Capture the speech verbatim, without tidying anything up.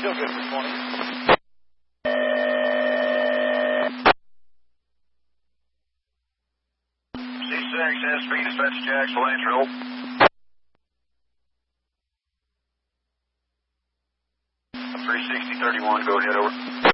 Still good for twenty. C six, S three, dispatch Jackson, Lateral. three sixty thirty-one, go ahead, over.